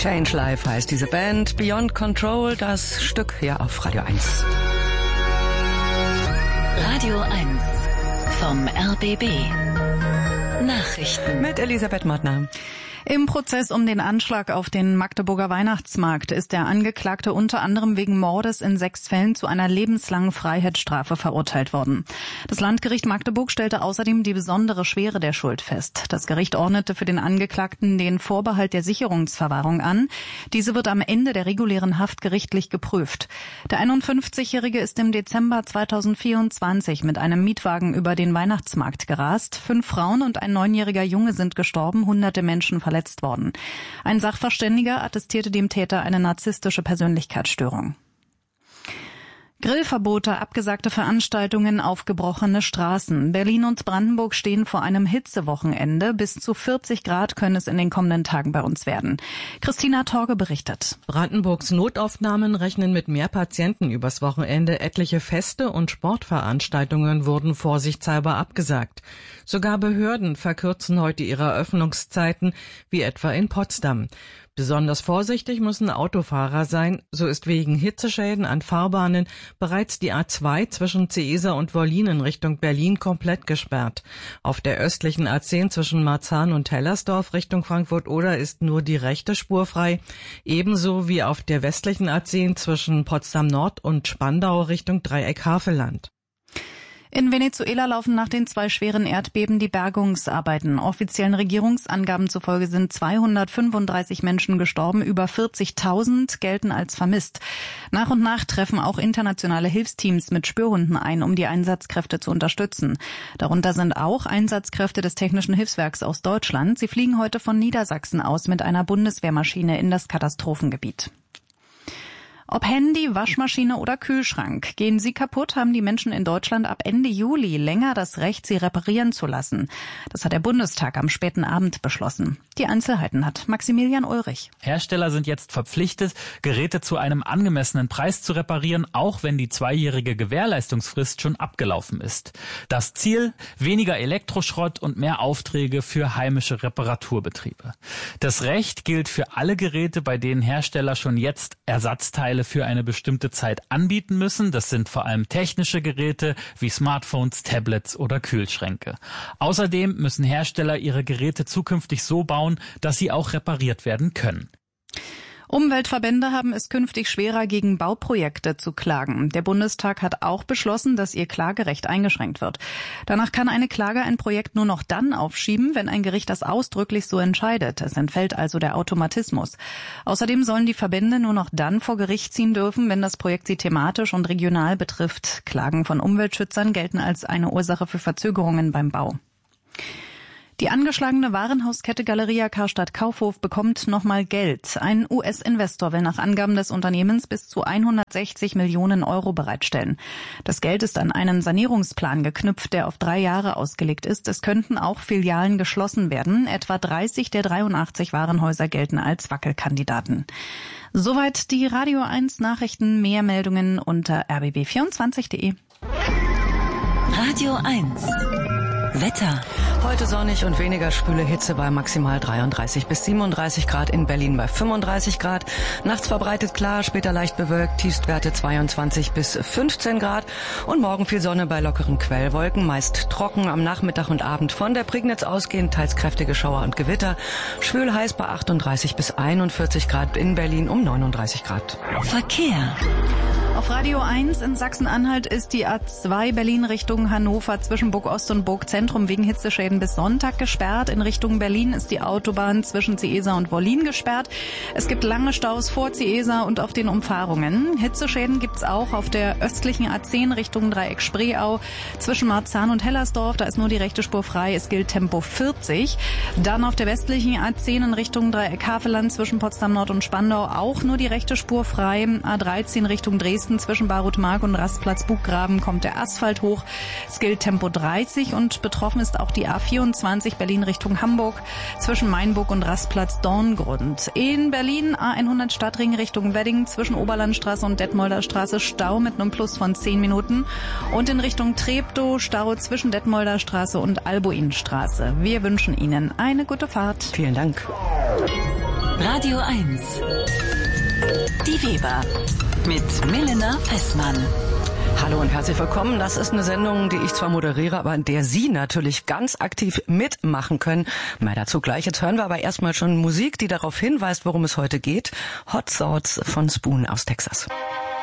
Change Life heißt diese Band. Beyond Control, das Stück hier auf Radio 1. Radio 1 vom RBB. Nachrichten Mit Elisabeth Mottner. Im Prozess um den Anschlag auf den Magdeburger Weihnachtsmarkt ist der Angeklagte unter anderem wegen Mordes in 6 Fällen zu einer lebenslangen Freiheitsstrafe verurteilt worden. Das Landgericht Magdeburg stellte außerdem die besondere Schwere der Schuld fest. Das Gericht ordnete für den Angeklagten den Vorbehalt der Sicherungsverwahrung an. Diese wird am Ende der regulären Haft gerichtlich geprüft. Der 51-Jährige ist im Dezember 2024 mit einem Mietwagen über den Weihnachtsmarkt gerast. 5 Frauen und ein 9-jähriger Junge sind gestorben, hunderte Menschen verletzt worden. Ein Sachverständiger attestierte dem Täter eine narzisstische Persönlichkeitsstörung. Grillverbote, abgesagte Veranstaltungen, aufgebrochene Straßen. Berlin und Brandenburg stehen vor einem Hitzewochenende. Bis zu 40 Grad können es in den kommenden Tagen bei uns werden. Christina Torge berichtet. Brandenburgs Notaufnahmen rechnen mit mehr Patienten übers Wochenende. Etliche Feste und Sportveranstaltungen wurden vorsichtshalber abgesagt. Sogar Behörden verkürzen heute ihre Öffnungszeiten, wie etwa in Potsdam. Besonders vorsichtig müssen Autofahrer sein. So ist wegen Hitzeschäden an Fahrbahnen bereits die A2 zwischen Ceesa und Wollin in Richtung Berlin komplett gesperrt. Auf der östlichen A10 zwischen Marzahn und Hellersdorf Richtung Frankfurt-Oder ist nur die rechte Spur frei. Ebenso wie auf der westlichen A10 zwischen Potsdam-Nord und Spandau Richtung Dreieck-Havelland. In Venezuela laufen nach den 2 schweren Erdbeben die Bergungsarbeiten. Offiziellen Regierungsangaben zufolge sind 235 Menschen gestorben, über 40.000 gelten als vermisst. Nach und nach treffen auch internationale Hilfsteams mit Spürhunden ein, um die Einsatzkräfte zu unterstützen. Darunter sind auch Einsatzkräfte des Technischen Hilfswerks aus Deutschland. Sie fliegen heute von Niedersachsen aus mit einer Bundeswehrmaschine in das Katastrophengebiet. Ob Handy, Waschmaschine oder Kühlschrank, gehen sie kaputt, haben die Menschen in Deutschland ab Ende Juli länger das Recht, sie reparieren zu lassen. Das hat der Bundestag am späten Abend beschlossen. Die Einzelheiten hat Maximilian Ulrich. Hersteller sind jetzt verpflichtet, Geräte zu einem angemessenen Preis zu reparieren, auch wenn die 2-jährige Gewährleistungsfrist schon abgelaufen ist. Das Ziel: weniger Elektroschrott und mehr Aufträge für heimische Reparaturbetriebe. Das Recht gilt für alle Geräte, bei denen Hersteller schon jetzt Ersatzteile für eine bestimmte Zeit anbieten müssen. Das sind vor allem technische Geräte wie Smartphones, Tablets oder Kühlschränke. Außerdem müssen Hersteller ihre Geräte zukünftig so bauen, dass sie auch repariert werden können. Umweltverbände haben es künftig schwerer, gegen Bauprojekte zu klagen. Der Bundestag hat auch beschlossen, dass ihr Klagerecht eingeschränkt wird. Danach kann eine Klage ein Projekt nur noch dann aufschieben, wenn ein Gericht das ausdrücklich so entscheidet. Es entfällt also der Automatismus. Außerdem sollen die Verbände nur noch dann vor Gericht ziehen dürfen, wenn das Projekt sie thematisch und regional betrifft. Klagen von Umweltschützern gelten als eine Ursache für Verzögerungen beim Bau. Die angeschlagene Warenhauskette Galeria Karstadt Kaufhof bekommt nochmal Geld. Ein US-Investor will nach Angaben des Unternehmens bis zu 160 Millionen Euro bereitstellen. Das Geld ist an einen Sanierungsplan geknüpft, der auf 3 Jahre ausgelegt ist. Es könnten auch Filialen geschlossen werden. Etwa 30 der 83 Warenhäuser gelten als Wackelkandidaten. Soweit die Radio 1 Nachrichten. Mehr Meldungen unter rbb24.de. Radio 1 Wetter. Heute sonnig und weniger schwüle Hitze bei maximal 33 bis 37 Grad, in Berlin bei 35 Grad. Nachts verbreitet klar, später leicht bewölkt, Tiefstwerte 22 bis 15 Grad. Und morgen viel Sonne bei lockeren Quellwolken, meist trocken, am Nachmittag und Abend von der Prignitz ausgehend, teils kräftige Schauer und Gewitter. Schwül heiß bei 38 bis 41 Grad, in Berlin um 39 Grad. Verkehr. Auf Radio 1 in Sachsen-Anhalt ist die A2 Berlin Richtung Hannover zwischen Burg Ost und Burg Zentrum wegen Hitzeschäden bis Sonntag gesperrt. In Richtung Berlin ist die Autobahn zwischen Ceesa und Wollin gesperrt. Es gibt lange Staus vor Ceesa und auf den Umfahrungen. Hitzeschäden gibt's auch auf der östlichen A10 Richtung Dreieck Spreeau zwischen Marzahn und Hellersdorf. Da ist nur die rechte Spur frei. Es gilt Tempo 40. Dann auf der westlichen A10 in Richtung Dreieck Havelland zwischen Potsdam Nord und Spandau auch nur die rechte Spur frei. A13 Richtung Dresden zwischen Barutmark und Rastplatz Buggraben kommt der Asphalt hoch. Es gilt Tempo 30 und betroffen ist auch die A24 Berlin Richtung Hamburg zwischen Mainburg und Rastplatz Dorngrund. In Berlin A100 Stadtring Richtung Wedding zwischen Oberlandstraße und Detmolder Straße Stau mit einem Plus von 10 Minuten. Und in Richtung Treptow Stau zwischen Detmolder Straße und Albuinstraße. Wir wünschen Ihnen eine gute Fahrt. Vielen Dank. Radio 1. Die Weber mit Milena Fessmann. Hallo und herzlich willkommen. Das ist eine Sendung, die ich zwar moderiere, aber in der Sie natürlich ganz aktiv mitmachen können. Mehr dazu gleich. Jetzt hören wir aber erstmal schon Musik, die darauf hinweist, worum es heute geht. Hot Thoughts von Spoon aus Texas.